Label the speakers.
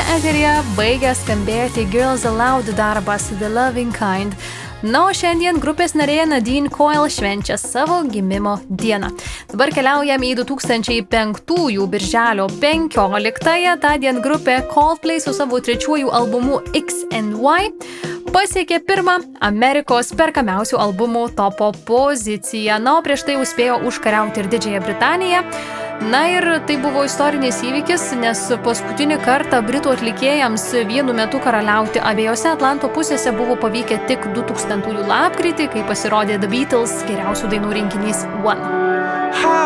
Speaker 1: eteryje baigia skambėti Girls Aloud darbas The Loving Kind. Na, o šiandien grupės narė Nadine Coyle švenčia savo gimimo dieną. Dabar keliaujam į 2005 birželio 15-ąją. Tądien grupė Coldplay su savo trečiuoju albumu X&Y pasiekė pirmą Amerikos perkamiausių albumų topo poziciją. Na, o prieš tai jau spėjo užkariauti ir Didžiąją Britaniją. Na ir tai buvo istorinis įvykis, nes paskutinį kartą britų atlikėjams vienu metu karaliauti abiejose Atlanto pusėse buvo pavykę tik 2000 lapkritį, kai pasirodė The Beatles geriausių dainų rinkinys One.